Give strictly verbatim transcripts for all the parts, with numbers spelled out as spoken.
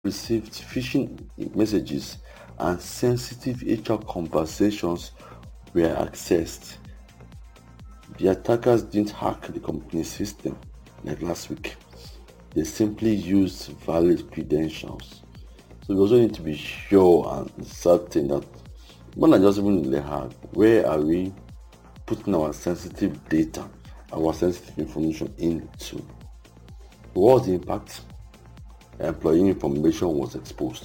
received phishing messages and sensitive H R conversations were accessed. The attackers didn't hack the company system like last week. They simply used valid credentials. So we also need to be sure and certain that more than just even the hack, where are we putting our sensitive data, our sensitive information into? What was the impact? Employee information was exposed.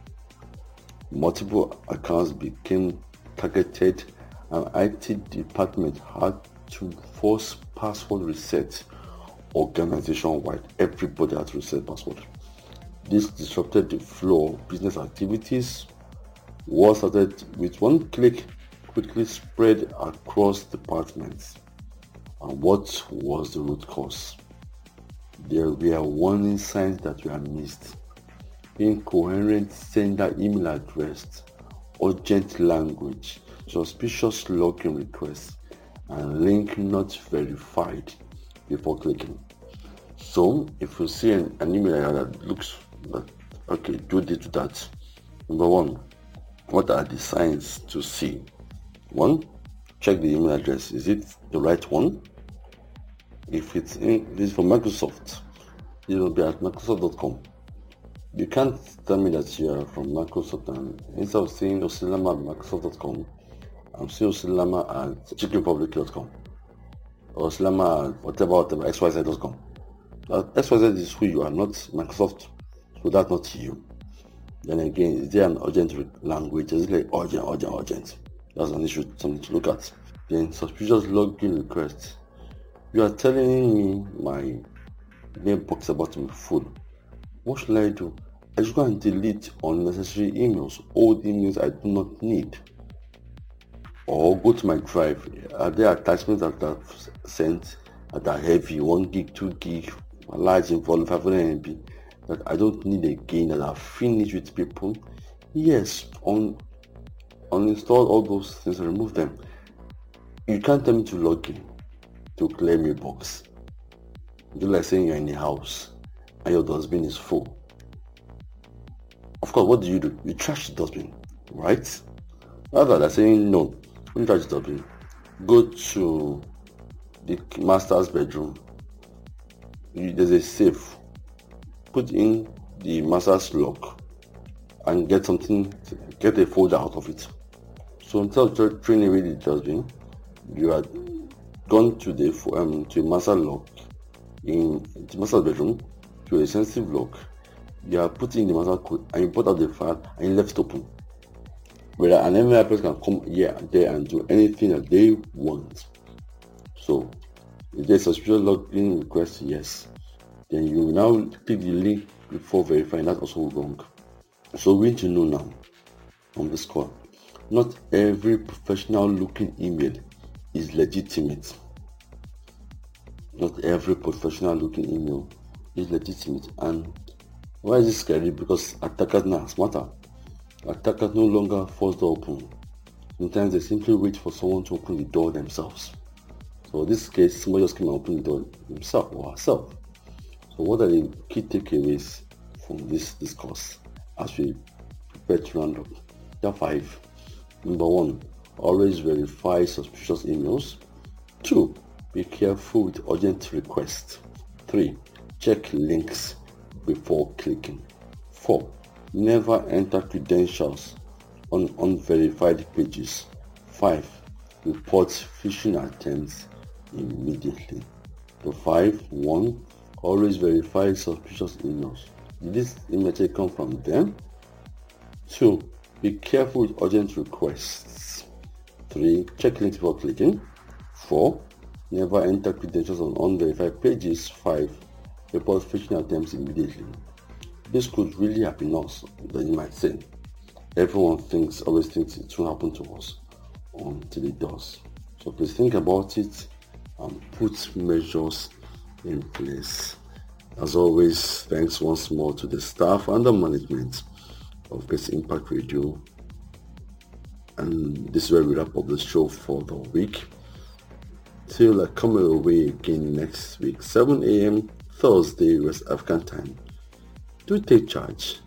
Multiple accounts became targeted, and I T department had to force password reset organization-wide. Everybody had to reset password. This disrupted the flow of business activities. What started with one click quickly spread across departments. And what was the root cause? There were warning signs that were missed. Incoherent sender email address, urgent language, suspicious login requests, and link not verified before clicking. So if you see an, an email that looks like, okay, do this, do that. Number one, what are the signs to see? One, check the email address. Is it the right one? If it's in, this is from Microsoft, it will be at microsoft dot com. You can't tell me that you are from Microsoft, and instead of saying Osilama at microsoft dot com, I'm saying Osilama at chicken republic dot com or Osilama at whatever, whatever, x y z dot com. X Y Z is who you are, not Microsoft, so that's not you. Then again, is there an urgent language? Is it like urgent, urgent, urgent? That's an issue, something to look at. Then suspicious login requests. You are telling me my mailbox about my full. What should I do? I should go and delete unnecessary emails, old emails I do not need. Or go to my drive. Are there attachments that I've sent that are heavy, one gig, two gig, large in volume, five hundred M B, that I don't need again, that I've finished with people? Yes, on uninstall all those things and remove them. You can't tell me to log in to clear mailbox. Just like saying you're in a house and your dustbin is full. Of course, what do you do? You trash the dustbin, right? Rather than saying no, when you trash the dustbin, go to the master's bedroom. You, there's a safe. Put in the master's lock and get something, get a folder out of it. So instead of throwing away the dustbin, you are gone to the um, to a master lock in the master's bedroom, to a sensitive lock. You are putting in the master code and you put out the file and you left it open. Whether an M I person can come here and there and do anything that they want. So if there's a suspicious login request, yes, then you now click the link before verifying. That's also wrong. So we need to know now on this call, not every professional looking email is legitimate. Not every professional looking email is legitimate. And why is this scary? Because attackers now are smarter. Attackers no longer force the open. Sometimes they simply wait for someone to open the door themselves. So in this case, somebody just came and opened the door himself or herself. So what are the key takeaways from this discourse as we prepare to round up? There are five. Number one, always verify suspicious emails. Two, be careful with urgent requests. Three, check links before clicking. Four, never enter credentials on unverified pages. Five, report phishing attempts immediately. So five, one, always verify suspicious emails. Did this email come from them? Two, be careful with urgent requests. Three, check links before clicking. Four, never enter credentials on unverified pages. Five, report phishing attempts immediately. This could really happen us, that you might say. Everyone thinks, always thinks it will happen to us until it does. So please think about it and put measures in place. As always, thanks once more to the staff and the management of Best Impact Radio. And this is where we wrap up the show for the week. Till I come away again next week, seven a.m. Thursday, West African time. Do take charge